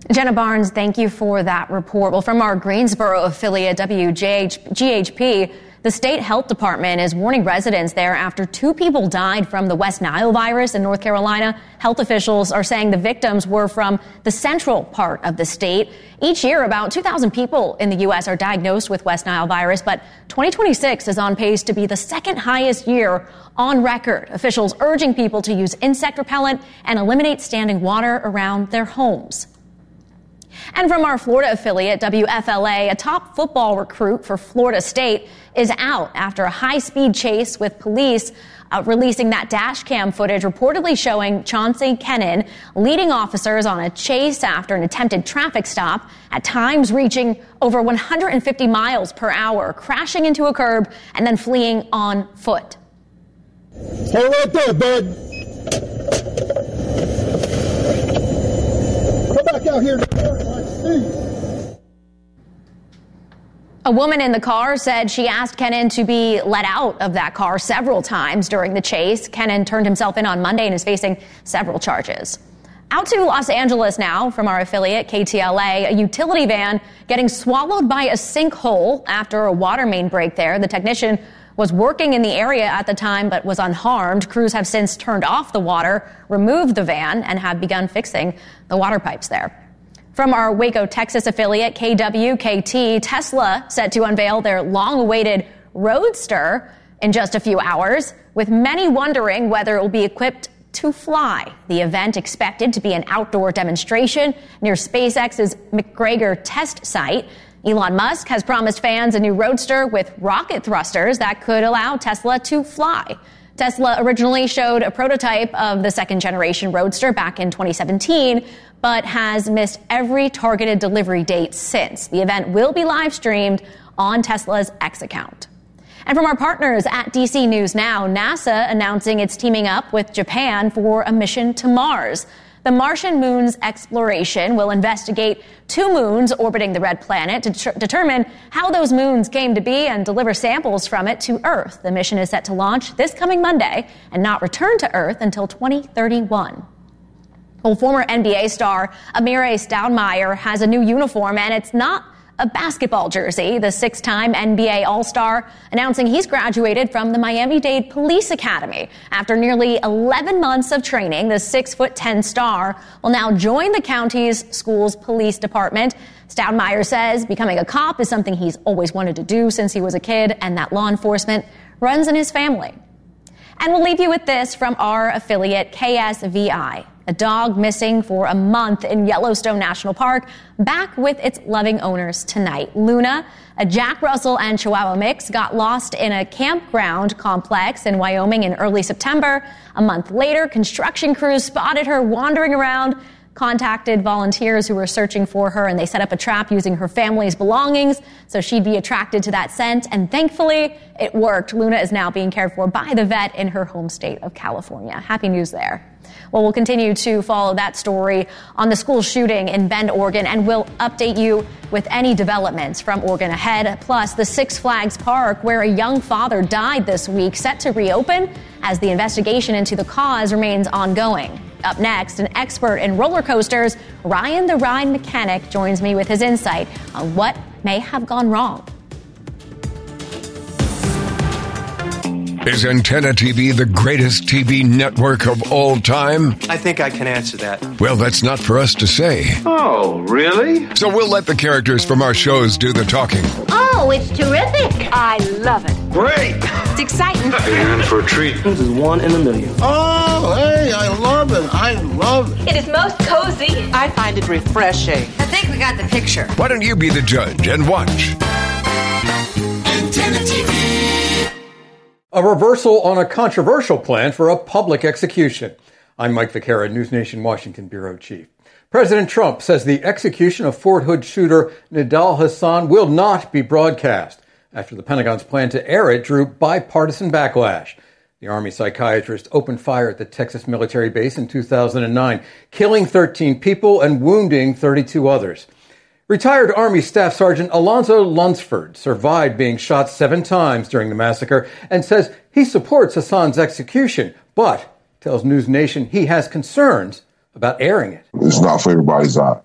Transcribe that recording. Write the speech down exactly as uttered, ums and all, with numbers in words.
Jenna Barnes, thank you for that report. Well, from our Greensboro affiliate, W G H P, the state health department is warning residents there after two people died from the West Nile virus in North Carolina. Health officials are saying the victims were from the central part of the state. Each year, about two thousand people in the U S are diagnosed with West Nile virus, but twenty twenty-six is on pace to be the second highest year on record. Officials urging people to use insect repellent and eliminate standing water around their homes. And from our Florida affiliate, W F L A, a top football recruit for Florida State is out after a high-speed chase with police uh, releasing that dash cam footage reportedly showing Chauncey Kennan leading officers on a chase after an attempted traffic stop, at times reaching over one hundred fifty miles per hour, crashing into a curb and then fleeing on foot. Stay right there, bud. Come back out here. A woman in the car said she asked Kennan to be let out of that car several times during the chase. Kennan turned himself in on Monday and is facing several charges. Out to Los Angeles now from our affiliate K T L A, a utility van getting swallowed by a sinkhole after a water main break there. The technician was working in the area at the time but was unharmed. Crews have since turned off the water, removed the van, and have begun fixing the water pipes there. From our Waco, Texas affiliate, K W K T, Tesla set to unveil their long-awaited Roadster in just a few hours, with many wondering whether it will be equipped to fly. The event expected to be an outdoor demonstration near SpaceX's McGregor test site. Elon Musk has promised fans a new Roadster with rocket thrusters that could allow Tesla to fly. Tesla originally showed a prototype of the second-generation Roadster back in twenty seventeen, but has missed every targeted delivery date since. The event will be live-streamed on Tesla's X account. And from our partners at D C News Now, NASA announcing it's teaming up with Japan for a mission to Mars. The Martian moon's exploration will investigate two moons orbiting the red planet to tr- determine how those moons came to be and deliver samples from it to Earth. The mission is set to launch this coming Monday and not return to Earth until twenty thirty-one. Well, former N B A star Amire Stoudemire has a new uniform, and it's not a basketball jersey. The six-time N B A All-Star announcing he's graduated from the Miami-Dade Police Academy. After nearly eleven months of training, the six foot ten star will now join the county's school's police department. Stoudemire says becoming a cop is something he's always wanted to do since he was a kid, and that law enforcement runs in his family. And we'll leave you with this from our affiliate K S V I. A dog missing for a month in Yellowstone National Park, back with its loving owners tonight. Luna, a Jack Russell and Chihuahua mix, got lost in a campground complex in Wyoming in early September. A month later, construction crews spotted her wandering around, contacted volunteers who were searching for her, and they set up a trap using her family's belongings so she'd be attracted to that scent. And thankfully, it worked. Luna is now being cared for by the vet in her home state of California. Happy news there. Well, we'll continue to follow that story on the school shooting in Bend, Oregon, and we'll update you with any developments from Oregon ahead. Plus, the Six Flags Park, where a young father died this week, set to reopen as the investigation into the cause remains ongoing. Up next, an expert in roller coasters, Ryan the Ride Mechanic, joins me with his insight on what may have gone wrong. Is Antenna T V the greatest T V network of all time? I think I can answer that. Well, that's not for us to say. Oh, really? So we'll let the characters from our shows do the talking. Oh, it's terrific. I love it. Great. It's exciting. You're in for a treat. This is one in a million. Oh, hey, I love it. I love it. It is most cozy. I find it refreshing. I think we got the picture. Why don't you be the judge and watch? Antenna T V. A reversal on a controversial plan for a public execution. I'm Mike Vaquera, News Nation Washington Bureau Chief. President Trump says the execution of Fort Hood shooter Nidal Hasan will not be broadcast after the Pentagon's plan to air it drew bipartisan backlash. The Army psychiatrist opened fire at the Texas military base in two thousand nine, killing thirteen people and wounding thirty-two others. Retired Army Staff Sergeant Alonzo Lunsford survived being shot seven times during the massacre and says he supports Hasan's execution, but tells News Nation he has concerns about airing it. It's not for everybody's eye.